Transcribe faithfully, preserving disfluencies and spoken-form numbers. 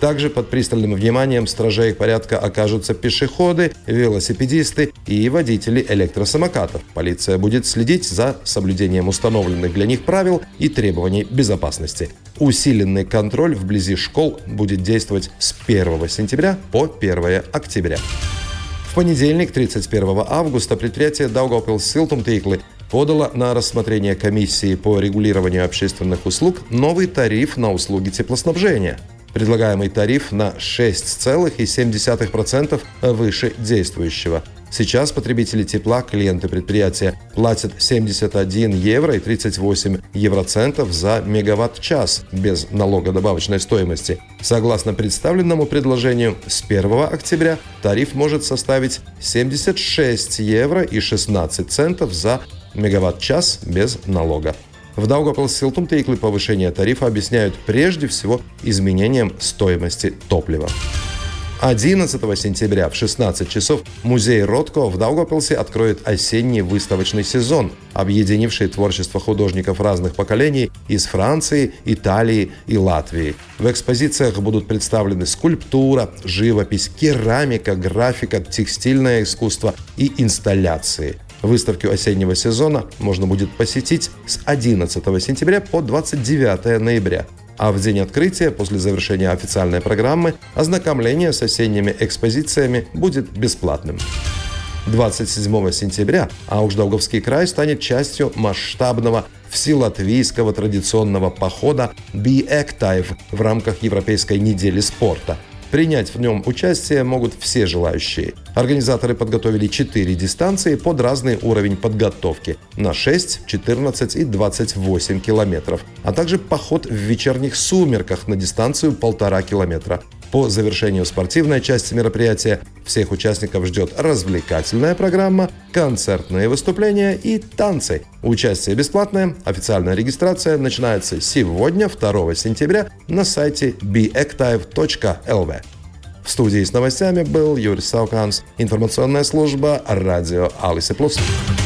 Также под пристальным вниманием стражей порядка окажутся пешеходы, велосипедисты и водители электросамокатов. Полиция будет следить за соблюдением установленных для них правил и требований безопасности. Усиленный контроль вблизи школ будет действовать с первого сентября по первое октября. В понедельник, тридцать первого августа, предприятие Daugavpils Siltumtīkli подало на рассмотрение комиссии по регулированию общественных услуг новый тариф на услуги теплоснабжения. Предлагаемый тариф на шесть целых семь десятых процента выше действующего. Сейчас потребители тепла, клиенты предприятия, платят семьдесят один евро и тридцать восемь евроцентов за мегаватт-час без налога добавочной стоимости. Согласно представленному предложению, с первого октября тариф может составить семьдесят шесть евро и шестнадцать центов за мегаватт-час без налога. В Daugavpils Siltumtīkli повышение тарифа объясняют прежде всего изменением стоимости топлива. одиннадцатого сентября в шестнадцать часов музей Ротко в Даугавпилсе откроет осенний выставочный сезон, объединивший творчество художников разных поколений из Франции, Италии и Латвии. В экспозициях будут представлены скульптура, живопись, керамика, графика, текстильное искусство и инсталляции. Выставку осеннего сезона можно будет посетить с одиннадцатого сентября по двадцать девятое ноября. А в день открытия, после завершения официальной программы, ознакомление с осенними экспозициями будет бесплатным. двадцать седьмого сентября Аugšdaugavский край станет частью масштабного вселатвийского традиционного похода «Be-Active» в рамках Европейской недели спорта. Принять в нем участие могут все желающие. Организаторы подготовили четыре дистанции под разный уровень подготовки на шесть, четырнадцать и двадцать восемь километров, а также поход в вечерних сумерках на дистанцию полтора километра. По завершению спортивной части мероприятия всех участников ждет развлекательная программа, концертные выступления и танцы. Участие бесплатное, официальная регистрация начинается сегодня, второго сентября, на сайте би актив точка эл ви. В студии с новостями был Юрий Сауканс, информационная служба радио Алисе Плюс.